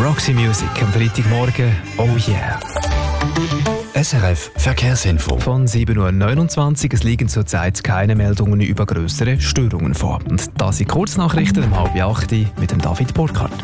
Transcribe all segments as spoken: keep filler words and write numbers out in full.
Roxy Music am Freitagmorgen. Oh yeah. S R F Verkehrsinfo. Von sieben Uhr neunundzwanzig. Es liegen zurzeit keine Meldungen über grössere Störungen vor. Und das sind Kurznachrichten um halb acht mit dem David Burkhardt.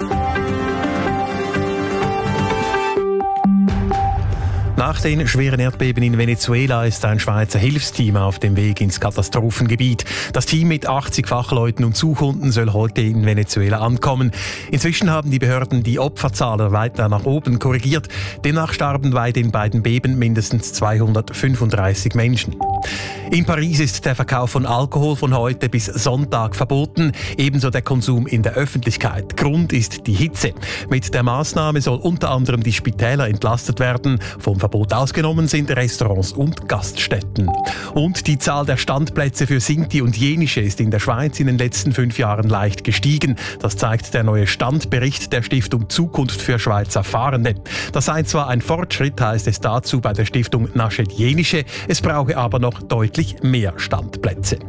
Nach den schweren Erdbeben in Venezuela ist ein Schweizer Hilfsteam auf dem Weg ins Katastrophengebiet. Das Team mit achtzig Fachleuten und Suchhunden soll heute in Venezuela ankommen. Inzwischen haben die Behörden die Opferzahlen weiter nach oben korrigiert. Demnach starben bei den beiden Beben mindestens zweihundertfünfunddreißig Menschen. In Paris ist der Verkauf von Alkohol von heute bis Sonntag verboten, ebenso der Konsum in der Öffentlichkeit. Grund ist die Hitze. Mit der Maßnahme soll unter anderem die Spitäler entlastet werden. Vom Verbot ausgenommen sind Restaurants und Gaststätten. Und die Zahl der Standplätze für Sinti und Jenische ist in der Schweiz in den letzten fünf Jahren leicht gestiegen. Das zeigt der neue Standbericht der Stiftung Zukunft für Schweizer Fahrende. Das sei zwar ein Fortschritt, heißt es dazu bei der Stiftung Naschet Jenische, es brauche aber noch deutlich mehr Standplätze.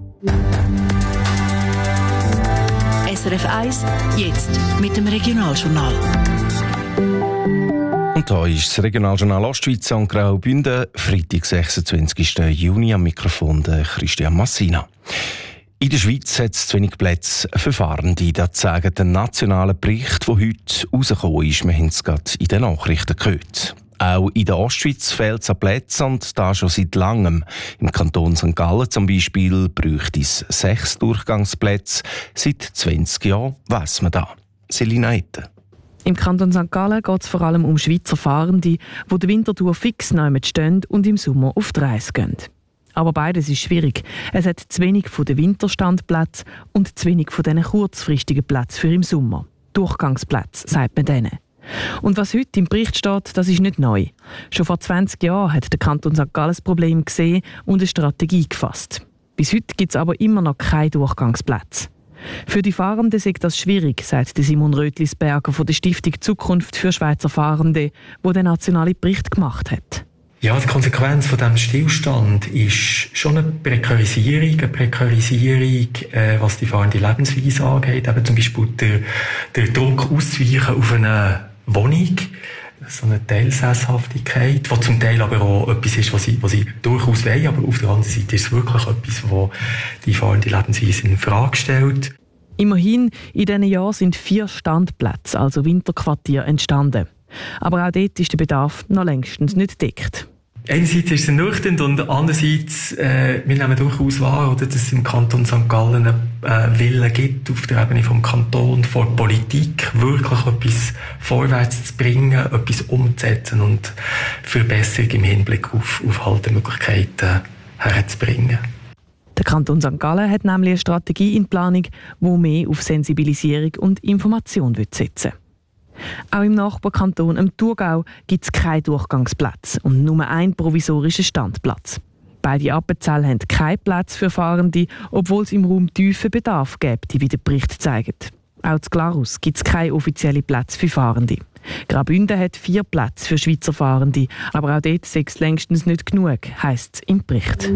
S R F eins, jetzt mit dem Regionaljournal. Und hier ist das Regionaljournal Ostschweiz und Graubünden, Freitag, sechsundzwanzigsten Juni, am Mikrofon der Christian Massina. In der Schweiz hat es zu wenig Plätze für Fahrende. Das zeigt der nationale Bericht, der heute rausgekommen ist. Wir haben es gerade in den Nachrichten gehört. Auch in der Ostschweiz fehlt es an Plätzen und da schon seit langem. Im Kanton Sankt Gallen zum Beispiel bräuchte es sechs Durchgangsplätze. Seit zwanzig Jahren weiss man da. Selina Etten. Im Kanton Sankt Gallen geht es vor allem um Schweizer Fahrende, die den Winter durch fix neu stehen und im Sommer auf die Reise gehen. Aber beides ist schwierig. Es hat zu wenig von den Winterstandplätzen und zu wenig von diesen kurzfristigen Plätzen für im Sommer. Durchgangsplätze, sagt man denen. Und was heute im Bericht steht, das ist nicht neu. Schon vor zwanzig Jahren hat der Kanton Sankt Gallen das Problem gesehen und eine Strategie gefasst. Bis heute gibt es aber immer noch keine Durchgangsplätze. Für die Fahrenden ist das schwierig, sagt Simon Rötlisberger von der Stiftung Zukunft für Schweizer Fahrende, die den nationalen Bericht gemacht hat. Ja, die Konsequenz von diesem Stillstand ist schon eine Prekarisierung, eine Prekarisierung, äh, was die fahrende Lebensweise angeht. Eben zum Beispiel der, der Druck auszuweichen auf eine Wohnung, so eine Teilsesshaftigkeit, die zum Teil aber auch etwas ist, was sie, was sie durchaus wollen, aber auf der anderen Seite ist es wirklich etwas, was die fahrende Lebensweise in Frage stellt. Immerhin, in diesen Jahren sind vier Standplätze, also Winterquartiere, entstanden. Aber auch dort ist der Bedarf noch längstens nicht gedeckt. Einerseits ist es ernüchternd und andererseits, äh, wir nehmen durchaus wahr, oder, dass es im Kanton Sankt Gallen einen äh, Willen gibt, auf der Ebene vom Kanton, vor der Politik, wirklich etwas vorwärts zu bringen, etwas umzusetzen und Verbesserung im Hinblick auf, auf Haltemöglichkeiten herzubringen. Der Kanton Sankt Gallen hat nämlich eine Strategie in Planung, die mehr auf Sensibilisierung und Information setzen will. Auch im Nachbarkanton, im Thurgau, gibt es keine Durchgangsplätze und nur einen provisorischen Standplatz. Beide Appenzell haben keinen Platz für Fahrende, obwohl es im Raum tiefen Bedarf gibt, wie der Bericht zeigt. Auch in Glarus gibt es keine offiziellen Plätze für Fahrende. Graubünden hat vier Plätze für Schweizer Fahrende, aber auch dort sei es längstens nicht genug, heisst es im Bericht.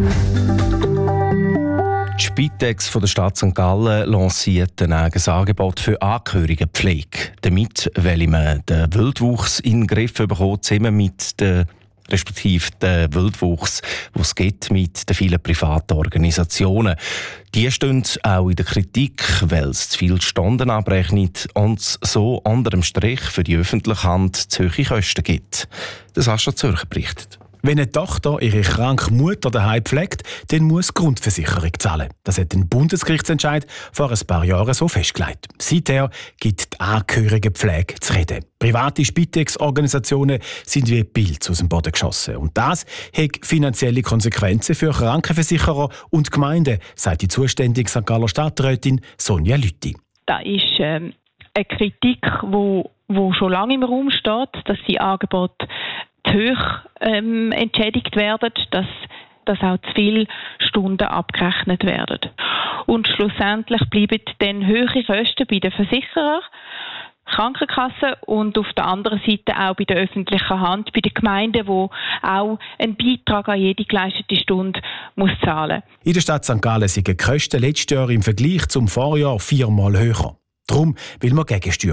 Die Spitex von der Stadt Sankt Gallen lanciert ein eigenes Angebot für Angehörigenpflege. Damit will man den Wildwuchs in den Griff bekommen, zusammen mit der respektive den Wildwuchs, den es gibt mit den vielen privaten Organisationen. Die stehen auch in der Kritik, weil es zu viele Stunden abrechnet und es so unter dem Strich für die öffentliche Hand zu hohe Kosten gibt. Das hast du Zürcher berichtet. Wenn eine Tochter ihre kranke Mutter daheim pflegt, dann muss die Grundversicherung zahlen. Das hat ein Bundesgerichtsentscheid vor ein paar Jahren so festgelegt. Seither gibt die Angehörigenpflege zu reden. Private Spitex-Organisationen sind wie Pilze aus dem Boden geschossen. Und das hat finanzielle Konsequenzen für Krankenversicherer und Gemeinden, sagt die zuständige Sankt Galler Stadträtin Sonja Lüthi. Das ist ähm, eine Kritik, die wo schon lange im Raum steht, dass die Angebote zu hoch ähm, entschädigt werden, dass, dass auch zu viele Stunden abgerechnet werden. Und schlussendlich bleiben dann höhere Kosten bei den Versicherern, Krankenkassen und auf der anderen Seite auch bei der öffentlichen Hand, bei den Gemeinden, die auch einen Beitrag an jede geleistete Stunde muss zahlen. In der Stadt Sankt Gallen sind die Kosten letztes Jahr im Vergleich zum Vorjahr viermal höher. Darum will man Gegensteuer geben. Die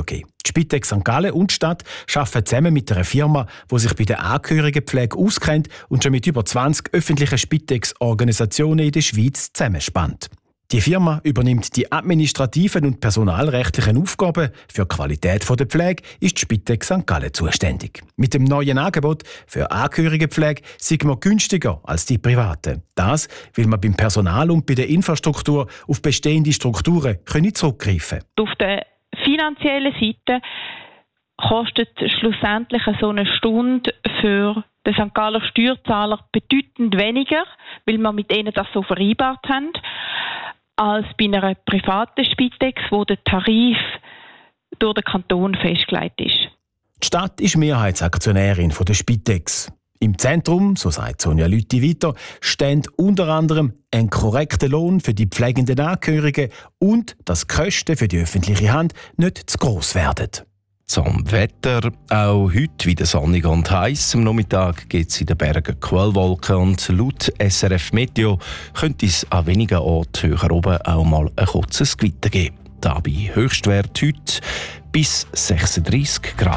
Spitex Sankt Gallen und die Stadt arbeiten zusammen mit einer Firma, die sich bei der Angehörigenpflege auskennt und schon mit über zwanzig öffentlichen Spitex-Organisationen in der Schweiz zusammenspannt. Die Firma übernimmt die administrativen und personalrechtlichen Aufgaben. Für die Qualität der Pflege ist die Spitex Sankt Gallen zuständig. Mit dem neuen Angebot für Angehörigenpflege sind wir günstiger als die Privaten. Das, weil man beim Personal und bei der Infrastruktur auf bestehende Strukturen können zurückgreifen können. Auf der finanziellen Seite kostet schlussendlich so eine Stunde für den Sankt Galler Steuerzahler bedeutend weniger, weil wir mit ihnen das so vereinbart haben, als bei einer privaten Spitex, wo der Tarif durch den Kanton festgelegt ist. Die Stadt ist Mehrheitsaktionärin der Spitex. Im Zentrum, so sagt Sonja Lüthi weiter, stehen unter anderem ein korrekter Lohn für die pflegenden Angehörigen und dass die Kosten für die öffentliche Hand nicht zu gross werden. Zum Wetter. Auch heute wieder sonnig und heiß. Am Nachmittag gibt es in den Bergen Quellwolken und laut S R F Meteo könnte es an wenigen Orten höher oben auch mal ein kurzes Gewitter geben. Dabei Höchstwert heute bis sechsunddreissig Grad.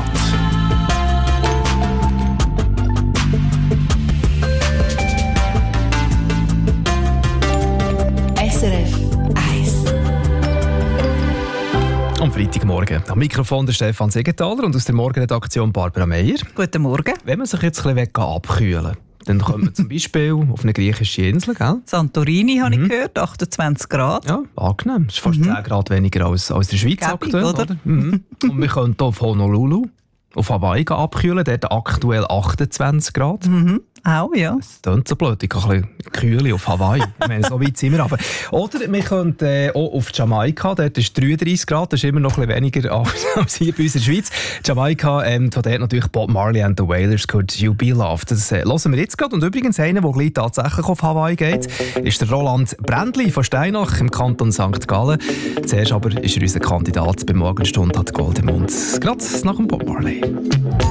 S R F Am Freitagmorgen. Am Mikrofon der Stefan Segenthaler und aus der Morgenredaktion Barbara Meyer. Guten Morgen. Wenn man sich jetzt ein bisschen abkühlen will, dann kommt man zum Beispiel auf eine griechische Insel, gell? Santorini habe Mhm. ich gehört, achtundzwanzig Grad. Ja, angenehm. Das ist fast Mhm. zehn Grad weniger als, als in der Schweiz Gäbig, aktuell. oder? Mhm. Und wir können hier auf Honolulu, auf Hawaii gehen abkühlen, dort aktuell achtundzwanzig Grad. Mhm. Auch, ja. Das klingt so blöd, ich kann ein bisschen kühl auf Hawaii. Ich meine, so weit sind wir runter. Oder wir können äh, auch auf Jamaika, dort ist dreiunddreissig Grad, das ist immer noch ein bisschen weniger als, als hier bei uns in der Schweiz. Jamaika, ähm, von dort natürlich Bob Marley and the Wailers, Could You Be Loved. Das äh, hören wir jetzt gerade. Und übrigens einer, der gleich tatsächlich auf Hawaii geht, ist der Roland Brändli von Steinach im Kanton Sankt Gallen. Zuerst aber ist er unser Kandidat bei Morgenstunde hat Gold im Mund. Gerade nach dem Bob Marley.